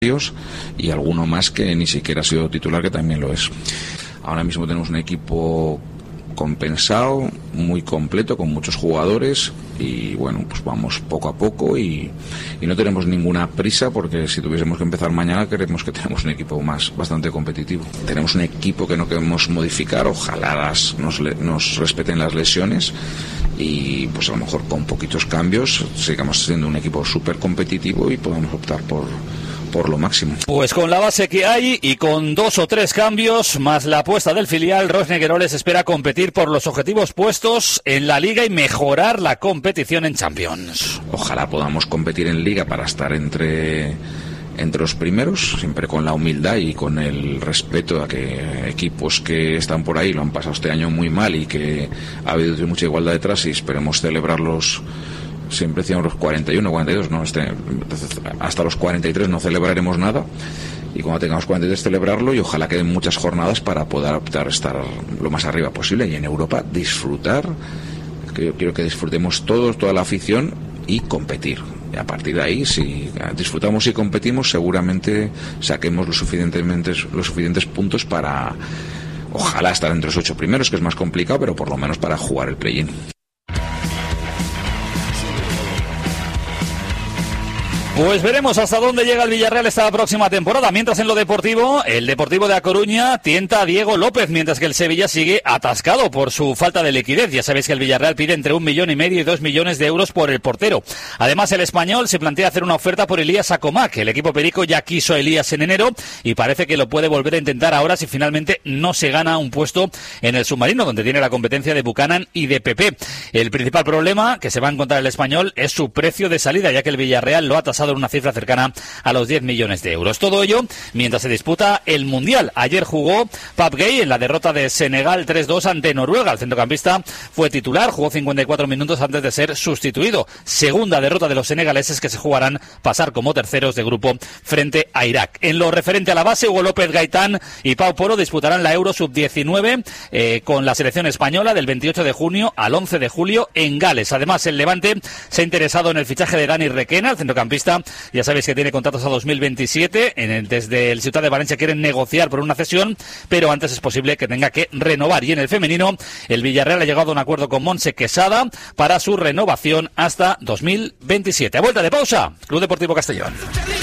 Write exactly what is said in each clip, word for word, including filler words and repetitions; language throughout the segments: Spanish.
y alguno más que ni siquiera ha sido titular, que también lo es. Ahora mismo tenemos un equipo compensado, muy completo, con muchos jugadores, y bueno, pues vamos poco a poco y, y no tenemos ninguna prisa, porque si tuviésemos que empezar mañana creemos que tenemos un equipo más bastante competitivo. Tenemos un equipo que no queremos modificar, ojalá las, nos, nos respeten las lesiones y pues a lo mejor con poquitos cambios sigamos siendo un equipo súper competitivo y podamos optar por por lo máximo. Pues con la base que hay y con dos o tres cambios más la apuesta del filial, Rosnegueroles espera competir por los objetivos puestos en la Liga y mejorar la competición en Champions. Ojalá podamos competir en Liga para estar entre entre los primeros, siempre con la humildad y con el respeto a que equipos que están por ahí lo han pasado este año muy mal y que ha habido mucha igualdad detrás, y esperemos celebrarlos. Siempre decíamos los cuarenta y uno, cuarenta y dos, no, este, hasta los cuarenta y tres no celebraremos nada, y cuando tengamos cuarenta y tres celebrarlo, y ojalá queden muchas jornadas para poder optar a estar lo más arriba posible, y en Europa disfrutar, que yo quiero que disfrutemos todos, toda la afición, y competir. Y a partir de ahí, si disfrutamos y competimos, seguramente saquemos los suficientemente, los suficientes puntos para, ojalá, estar entre los ocho primeros, que es más complicado, pero por lo menos para jugar el play-in. Pues veremos hasta dónde llega el Villarreal esta próxima temporada. Mientras en lo deportivo, el Deportivo de A Coruña tienta a Diego López, mientras que el Sevilla sigue atascado por su falta de liquidez. Ya sabéis que el Villarreal pide entre un millón y medio y dos millones de euros por el portero. Además, el Español se plantea hacer una oferta por Elías Acomac. El equipo perico ya quiso a Elías en enero y parece que lo puede volver a intentar ahora si finalmente no se gana un puesto en el submarino, donde tiene la competencia de Buchanan y de Pepe. El principal problema que se va a encontrar el Español es su precio de salida, ya que el Villarreal lo ha tasado en una cifra cercana a los diez millones de euros. Todo ello mientras se disputa el Mundial. Ayer jugó Pape Gueye en la derrota de Senegal tres dos ante Noruega. El centrocampista fue titular, jugó cincuenta y cuatro minutos antes de ser sustituido. Segunda derrota de los senegaleses, que se jugarán pasar como terceros de grupo frente a Irak. En lo referente a la base, Hugo López Gaitán y Pau Poro disputarán la Euro sub diecinueve eh, con la selección española del veintiocho de junio al once de julio en Gales. Además, el Levante se ha interesado en el fichaje de Dani Requena, el centrocampista. Ya sabéis que tiene contratos a dos mil veintisiete. En el, desde el Ciutat de Valencia quieren negociar por una cesión, pero antes es posible que tenga que renovar. Y en el femenino, el Villarreal ha llegado a un acuerdo con Montse Quesada para su renovación hasta dos mil veintisiete. A vuelta de pausa, Club Deportivo Castellón.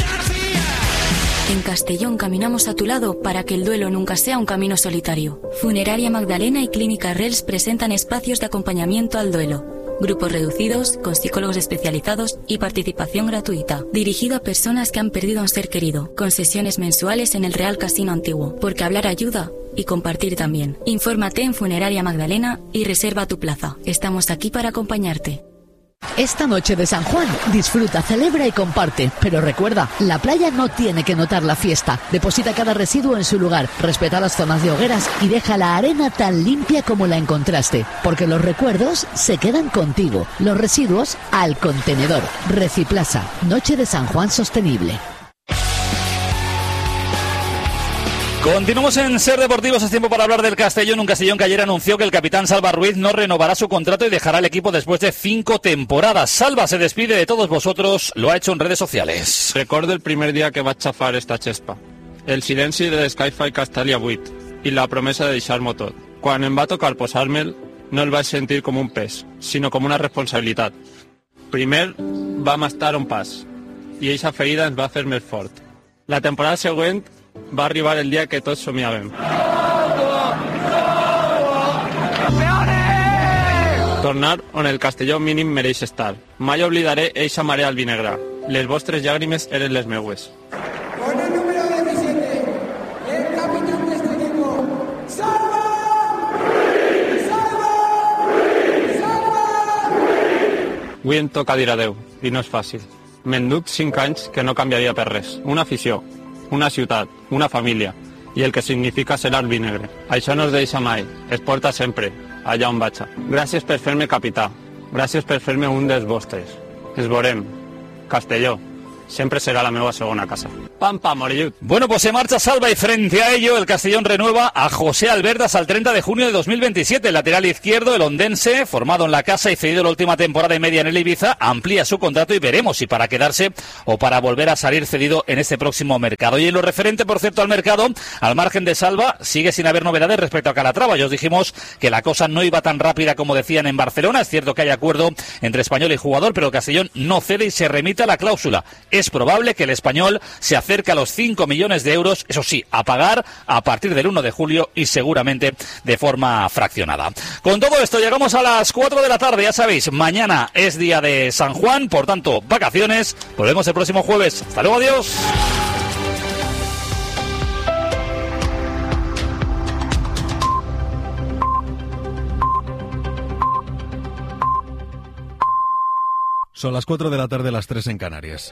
En Castellón caminamos a tu lado para que el duelo nunca sea un camino solitario. Funeraria Magdalena y Clínica Rels presentan espacios de acompañamiento al duelo. Grupos reducidos, con psicólogos especializados y participación gratuita. Dirigido a personas que han perdido a un ser querido, con sesiones mensuales en el Real Casino Antiguo. Porque hablar ayuda y compartir también. Infórmate en Funeraria Magdalena y reserva tu plaza. Estamos aquí para acompañarte. Esta noche de San Juan, disfruta, celebra y comparte. Pero recuerda, la playa no tiene que notar la fiesta. Deposita cada residuo en su lugar, respeta las zonas de hogueras y deja la arena tan limpia como la encontraste. Porque los recuerdos se quedan contigo. Los residuos al contenedor. Reciplaza, Noche de San Juan Sostenible. Continuamos en Ser Deportivos. Es tiempo para hablar del Castellón. Un Castellón que ayer anunció que el capitán Salva Ruiz no renovará su contrato y dejará el equipo después de cinco temporadas. Salva se despide de todos vosotros. Lo ha hecho en redes sociales. Recordo el primer día que va a xafar esta xespa. El silenci de Skyfy Castalia vuit i la promesa de deixar-m'ho tot. Quan em va tocar posar-me'l, no el vaig sentir com un pes, sinó com una responsabilitat. Primer vam estar a un pas, i eixa ferida ens va fer més fort. La temporada següent va arribar el dia que tots somiàvem. Tornar on el Castelló mínim mereix estar. Mai oblidaré eixa marea albinegra. Les vostres llàgrimes eren les meues. Con el número diecisiete, el capitán de este equipo, ¡Salva! ¡Salva! ¡Salva! Avui em toca dir adeu, i no és fàcil. M'enduc cinc anys que no canviaria per res. Una afició, una ciutat, una família i el que significa ser albinegre. Això no es deixa mai, es porta sempre, allà on vaig. Gràcies per fer-me capità, gràcies per fer-me un dels vostres. Es veurem. Castelló, Sempre serà la meva segona casa. Pam, pam, Morellut. Bueno, pues se marcha Salva y frente a ello el Castellón renueva a José Alberto hasta el treinta de junio de dos mil veintisiete. El lateral izquierdo, el ondense, formado en la casa y cedido la última temporada y media en el Ibiza, amplía su contrato y veremos si para quedarse o para volver a salir cedido en este próximo mercado. Y en lo referente, por cierto, al mercado, al margen de Salva, sigue sin haber novedades respecto a Calatrava. Ya os dijimos que la cosa no iba tan rápida como decían en Barcelona. Es cierto que hay acuerdo entre Español y jugador, pero el Castellón no cede y se remite a la cláusula. Es probable que el Español se acerque a los cinco millones de euros, eso sí, a pagar a partir del uno de julio y seguramente de forma fraccionada. Con todo esto llegamos a las cuatro de la tarde, ya sabéis, mañana es día de San Juan, por tanto, vacaciones. Volvemos el próximo jueves. Hasta luego, adiós. Son las cuatro de la tarde, las tres en Canarias.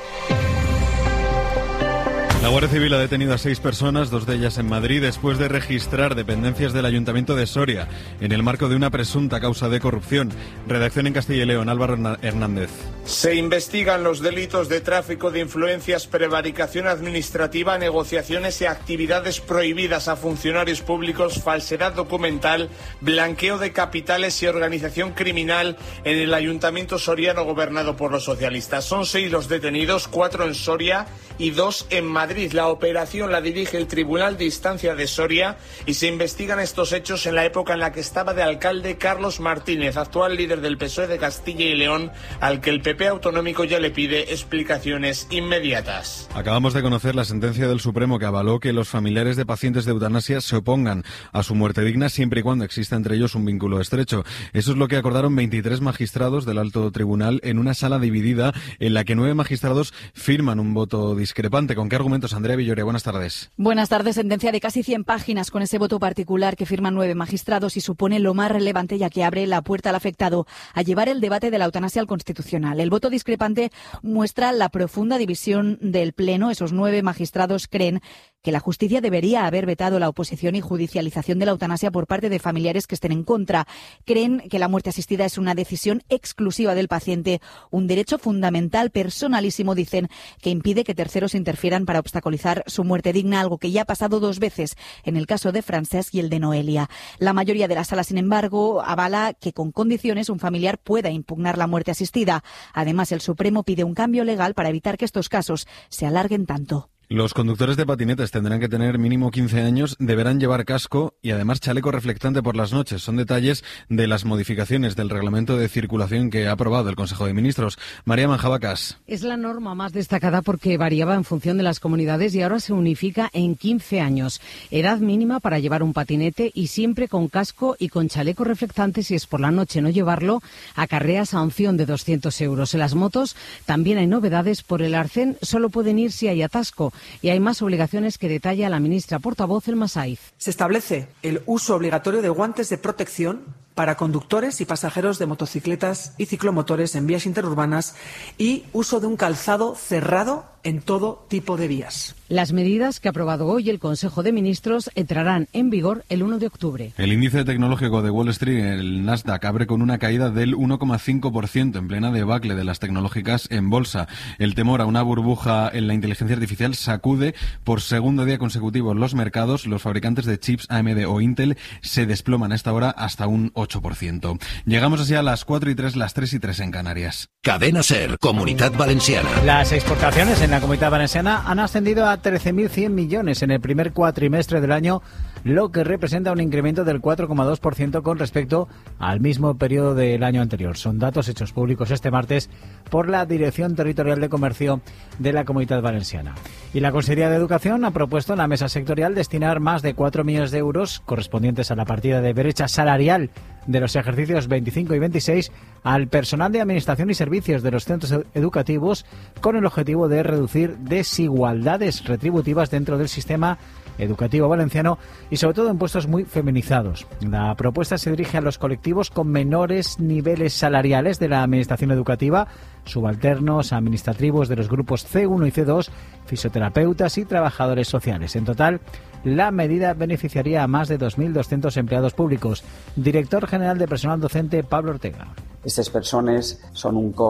La Guardia Civil ha detenido a seis personas, dos de ellas en Madrid, después de registrar dependencias del Ayuntamiento de Soria en el marco de una presunta causa de corrupción. Redacción en Castilla y León, Álvaro Hernández. Se investigan los delitos de tráfico de influencias, prevaricación administrativa, negociaciones y actividades prohibidas a funcionarios públicos, falsedad documental, blanqueo de capitales y organización criminal en el Ayuntamiento soriano gobernado por los socialistas. Son seis los detenidos, cuatro en Soria y dos en Madrid. La operación la dirige el Tribunal de Instancia de Soria y se investigan estos hechos en la época en la que estaba de alcalde Carlos Martínez, actual líder del P S O E de Castilla y León, al que el P P autonómico ya le pide explicaciones inmediatas. Acabamos de conocer la sentencia del Supremo que avaló que los familiares de pacientes de eutanasia se opongan a su muerte digna siempre y cuando exista entre ellos un vínculo estrecho. Eso es lo que acordaron veintitrés magistrados del Alto Tribunal en una sala dividida en la que nueve magistrados firman un voto discrepante. ¿Con qué argumentos? Andrea Villoria, buenas tardes. Buenas tardes. Sentencia de casi cien páginas con ese voto particular que firman nueve magistrados y supone lo más relevante, ya que abre la puerta al afectado a llevar el debate de la eutanasia al Constitucional. El voto discrepante muestra la profunda división del Pleno. Esos nueve magistrados creen que la justicia debería haber vetado la oposición y judicialización de la eutanasia por parte de familiares que estén en contra. Creen que la muerte asistida es una decisión exclusiva del paciente, un derecho fundamental, personalísimo, dicen, que impide que terceros interfieran para obstaculizar su muerte digna, algo que ya ha pasado dos veces en el caso de Francesc y el de Noelia. La mayoría de las salas, sin embargo, avala que con condiciones un familiar pueda impugnar la muerte asistida. Además, el Supremo pide un cambio legal para evitar que estos casos se alarguen tanto. Los conductores de patinetes tendrán que tener mínimo quince años, deberán llevar casco y además chaleco reflectante por las noches. Son detalles de las modificaciones del reglamento de circulación que ha aprobado el Consejo de Ministros. María Manjabacas. Es la norma más destacada porque variaba en función de las comunidades y ahora se unifica en quince años. Edad mínima para llevar un patinete y siempre con casco y con chaleco reflectante. Si es por la noche no llevarlo, acarrea sanción de doscientos euros. En las motos también hay novedades. Por el arcén solo pueden ir si hay atasco. Y hay más obligaciones que detalla la ministra portavoz, Elma Saiz. Se establece el uso obligatorio de guantes de protección para conductores y pasajeros de motocicletas y ciclomotores en vías interurbanas y uso de un calzado cerrado en todo tipo de vías. Las medidas que ha aprobado hoy el Consejo de Ministros entrarán en vigor el uno de octubre. El índice tecnológico de Wall Street, el Nasdaq, abre con una caída del uno coma cinco por ciento en plena debacle de las tecnológicas en bolsa. El temor a una burbuja en la inteligencia artificial sacude por segundo día consecutivo los mercados. Los fabricantes de chips A M D o Intel se desploman a esta hora hasta un ocho por ciento. Llegamos así a las cuatro y tres, las tres y tres en Canarias. Cadena SER, Comunitat Valenciana. Las exportaciones en la Comunidad Valenciana han ascendido a trece mil cien millones en el primer cuatrimestre del año, lo que representa un incremento del cuatro coma dos por ciento con respecto al mismo periodo del año anterior. Son datos hechos públicos este martes por la Dirección Territorial de Comercio de la Comunidad Valenciana. Y la Consejería de Educación ha propuesto en la mesa sectorial destinar más de cuatro millones de euros correspondientes a la partida de brecha salarial de los ejercicios veinticinco y veintiséis al personal de administración y servicios de los centros educativos con el objetivo de reducir desigualdades retributivas dentro del sistema educativo valenciano y sobre todo en puestos muy feminizados. La propuesta se dirige a los colectivos con menores niveles salariales de la administración educativa, subalternos administrativos de los grupos C uno y C dos, fisioterapeutas y trabajadores sociales. En total, la medida beneficiaría a más de dos mil doscientos empleados públicos. Director General de Personal Docente, Pablo Ortega. Aquestes persones són un cos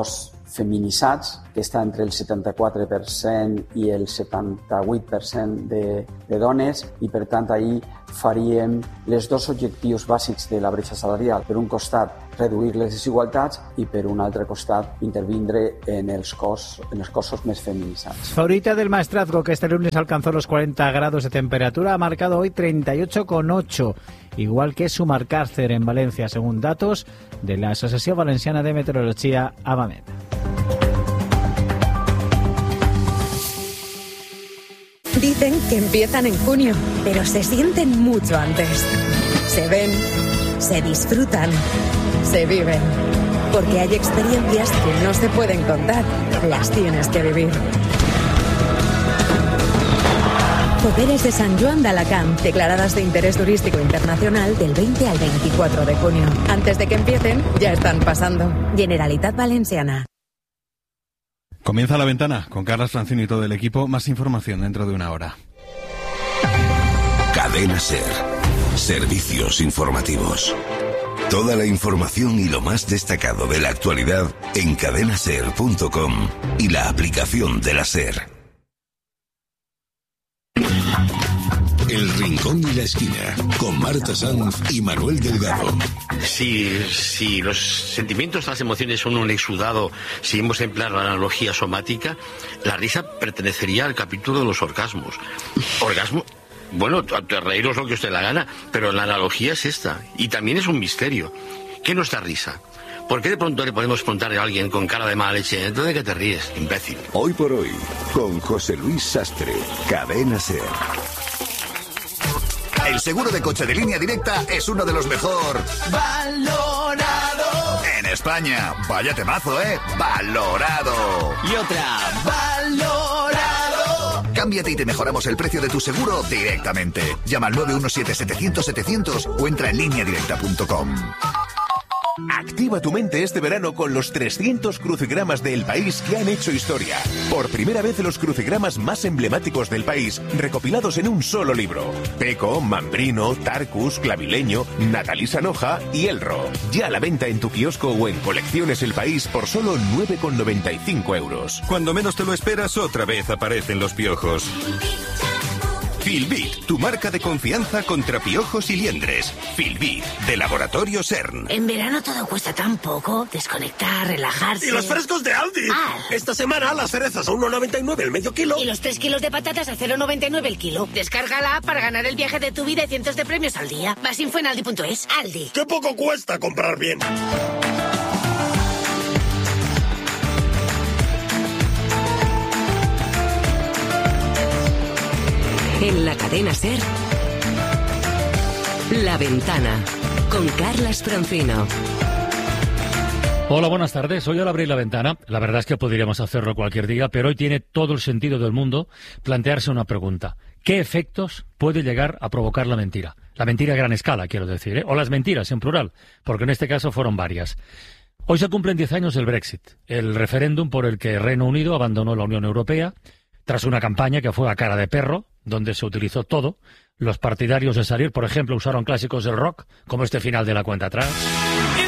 feminitzats, que està entre el setanta-quatre per cent i el setanta-vuit per cent de, de dones, i per tant ahir faríem els dos objectius bàsics de la bretxa salarial. Per un costat, reduir les desigualtats i per un altre costat, intervindre en els, cos, en els cossos més feminitzats. Zorita del Maestrazgo, que este lunes alcanzó los cuarenta grados de temperatura, ha marcado hoy treinta y ocho coma ocho, igual que Sumarcárcer en Valencia, según datos de la Asociación Valenciana de Meteorología, AVAMET. Dicen que empiezan en junio, pero se sienten mucho antes. Se ven, se disfrutan, se viven. Porque hay experiencias que no se pueden contar, las tienes que vivir. Poderes de San Joan de Alacant, declaradas de interés turístico internacional del veinte al veinticuatro de junio. Antes de que empiecen, ya están pasando. Generalitat Valenciana. Comienza La Ventana con Carlas Francino y todo el equipo. Más información dentro de una hora. Cadena SER. Servicios informativos. Toda la información y lo más destacado de la actualidad en cadena ser punto com y la aplicación de la SER. El Rincón y la Esquina, con Marta Sanz y Manuel Delgado. Si, si los sentimientos, las emociones son un exudado, si hemos empleado la analogía somática, la risa pertenecería al capítulo de los orgasmos. ¿Orgasmo? Bueno, reíros lo que usted la gana, pero la analogía es esta. Y también es un misterio. ¿Qué es nuestra risa? ¿Por qué de pronto le podemos preguntar a alguien con cara de mala leche, ¿entonces de qué te ríes, imbécil? Hoy por hoy, con José Luis Sastre, Cadena SER. El seguro de coche de Línea Directa es uno de los mejor valorado en España. Vaya temazo, ¿eh? Valorado. Y otra, valorado. Cámbiate y te mejoramos el precio de tu seguro directamente. Llama al nueve uno siete, setecientos, setecientos o entra en línea directa punto com. Activa tu mente este verano con los trescientos crucigramas del país que han hecho historia. Por primera vez los crucigramas más emblemáticos del país recopilados en un solo libro. Peco, Mambrino, Tarcus, Clavileño, Natalí Sanoja y Elro. Ya a la venta en tu kiosco o en Colecciones El País por solo nueve con noventa y cinco euros. Cuando menos te lo esperas, otra vez aparecen los piojos. Filbit, tu marca de confianza contra piojos y liendres. Filbit, de Laboratorio CERN. En verano todo cuesta tan poco. Desconectar, relajarse. ¡Y los frescos de Aldi! Ah. Esta semana las cerezas a uno noventa y nueve el medio kilo. Y los tres kilos de patatas a cero noventa y nueve el kilo. Descarga la app para ganar el viaje de tu vida y cientos de premios al día. Más info en aldi punto es. Aldi. ¡Qué poco cuesta comprar bien! En la cadena SER, La Ventana, con Carlas Francino. Hola, buenas tardes. Hoy al abrir La Ventana, la verdad es que podríamos hacerlo cualquier día, pero hoy tiene todo el sentido del mundo plantearse una pregunta. ¿Qué efectos puede llegar a provocar la mentira? La mentira a gran escala, quiero decir, ¿eh? O las mentiras en plural, porque en este caso fueron varias. Hoy se cumplen diez años del Brexit, el referéndum por el que Reino Unido abandonó la Unión Europea, tras una campaña que fue a cara de perro, donde se utilizó todo. Los partidarios de salir, por ejemplo, usaron clásicos del rock, como este final de La Cuenta Atrás.